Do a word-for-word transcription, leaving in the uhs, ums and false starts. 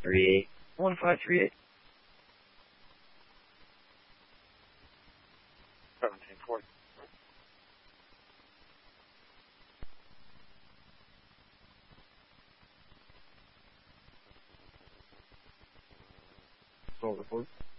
three eight one five three eight. Seventeen forty. Roll report.